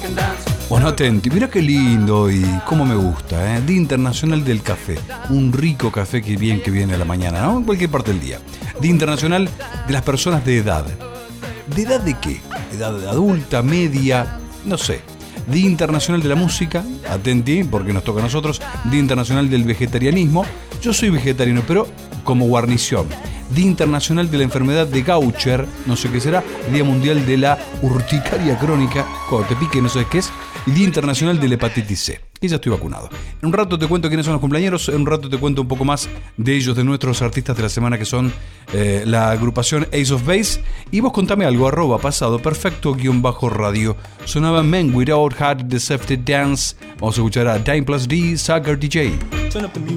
Bueno, atenti, mirá qué lindo y cómo me gusta, ¿eh? Día Internacional del Café. Un rico café que viene a la mañana, ¿no? En cualquier parte del día. Día Internacional de las personas de edad. ¿De edad de qué? ¿Edad adulta, media? No sé. Día Internacional de la Música. Atenti, porque nos toca a nosotros. Día Internacional del Vegetarianismo. Yo soy vegetariano, pero como guarnición. Día Internacional de la Enfermedad de Gaucher, no sé qué será. Día Mundial de la Urticaria Crónica, cuando te pique no sabes qué es. Y Día Internacional de la Hepatitis C, que ya estoy vacunado. En un rato te cuento quiénes son los cumpleañeros, en un rato te cuento un poco más de ellos, de nuestros artistas de la semana, que son la agrupación Ace of Base. Y vos contame algo, @pasado_radio. Sonaba Men Without Had the Safety Dance. Vamos a escuchar a Dime Plus D, Sucker DJ.